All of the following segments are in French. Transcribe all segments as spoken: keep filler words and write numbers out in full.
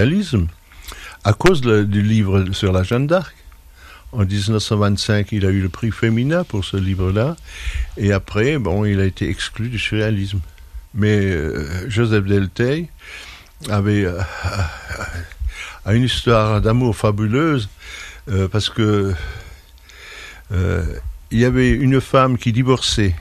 réalisme à cause de, du livre sur la Jeanne d'Arc. En dix-neuf cent vingt-cinq, il a eu le prix Femina pour ce livre-là, et après, bon, il a été exclu du surréalisme. Mais euh, Joseph Delteil avait euh, a une histoire d'amour fabuleuse, euh, parce que euh, il y avait une femme qui divorçait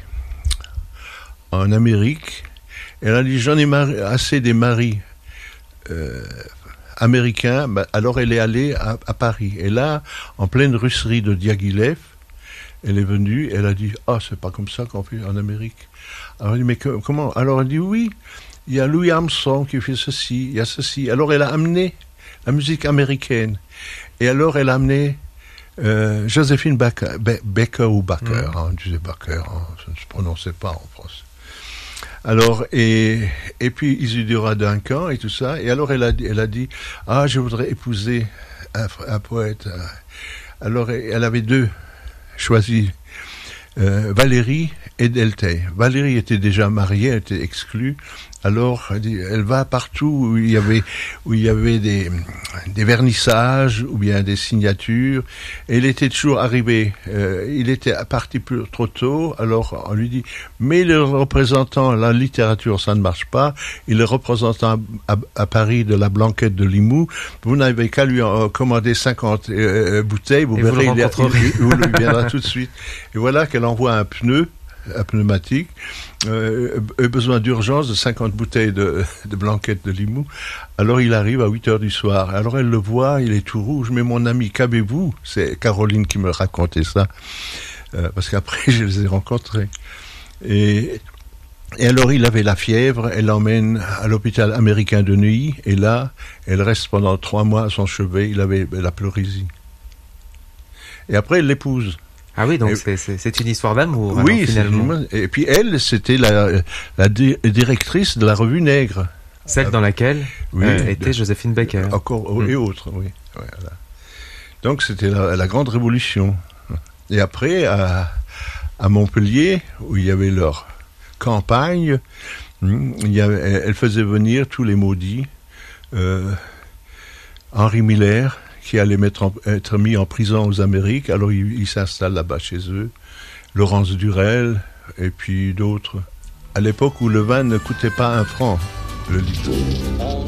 en Amérique. Elle a dit, j'en ai mar- assez des maris euh, américains. Bah, alors elle est allée à, à Paris. Et là, en pleine russerie de Diaghilev, elle est venue, elle a dit, ah, oh, c'est pas comme ça qu'on fait en Amérique. Alors elle dit, mais que, comment? Alors elle dit, oui, il y a Louis Armstrong qui fait ceci, il y a ceci. Alors elle a amené la musique américaine. Et alors elle a amené euh, Joséphine Baker, Be- Baker ou Baker, mmh. hein, on disait Baker, hein, ça ne se prononçait pas en France. Alors, et, et puis Isidora Duncan et tout ça. Et alors, elle a, elle a dit, ah, je voudrais épouser un, un poète. Alors, elle avait deux choisis, euh, Valérie et Delteil. Valérie était déjà mariée, elle était exclue. Alors, elle, dit, elle va partout où il y avait, où il y avait des, des vernissages ou bien des signatures. Et il était toujours arrivé. Euh, il était parti plus, trop tôt. Alors, on lui dit, mais le représentant, la littérature, ça ne marche pas. Il est représentant à, à Paris de la Blanquette de Limoux. Vous n'avez qu'à lui en commander cinquante euh, bouteilles. Vous et verrez, vous il, il, il, il lui viendra tout de suite. Et voilà qu'elle envoie un pneu. Un pneumatique, euh, besoin d'urgence de cinquante bouteilles de, de Blanquette de Limoux. Alors il arrive à huit heures du soir. Alors elle le voit, il est tout rouge. Mais mon ami, qu'avez-vous? C'est Caroline qui me racontait ça. Euh, parce qu'après, je les ai rencontrés. Et, et alors il avait la fièvre. Elle l'emmène à l'hôpital américain de Neuilly. Et là, elle reste pendant trois mois à son chevet. Il avait la pleurésie. Et après, elle l'épouse. Ah oui, donc et, c'est, c'est, c'est une histoire d'amour. Oui, alors, finalement. Une, et puis elle, c'était la, la di- directrice de la revue Nègre. Celle euh, dans laquelle oui, euh, était de, Joséphine Baker. Encore, mmh. Et autres, oui. Voilà. Donc c'était la, la grande révolution. Et après, à, à Montpellier, où il y avait leur campagne, il y avait, elle faisait venir tous les maudits. Euh, Henri Miller, qui allait mettre en, être mis en prison aux Amériques, alors il, il s'installe là-bas chez eux. Laurence Durel, et puis d'autres. À l'époque où le vin ne coûtait pas un franc, le litre.